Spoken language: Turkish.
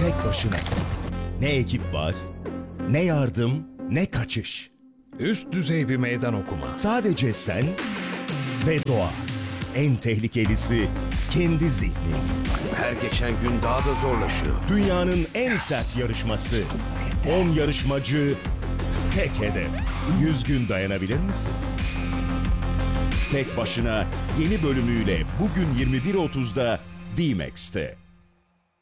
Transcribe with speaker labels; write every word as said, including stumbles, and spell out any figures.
Speaker 1: tek başınasın. Ne ekip var, ne yardım, ne kaçış.
Speaker 2: Üst düzey bir meydan okuma.
Speaker 1: Sadece sen ve doğa. En tehlikelisi kendi zihnin.
Speaker 3: Her geçen gün daha da zorlaşıyor.
Speaker 1: Dünyanın en sert yarışması. on yarışmacı, tek hedef. yüz gün dayanabilir misin? Tek başına yeni bölümüyle bugün yirmi bir otuzda D-Max'te.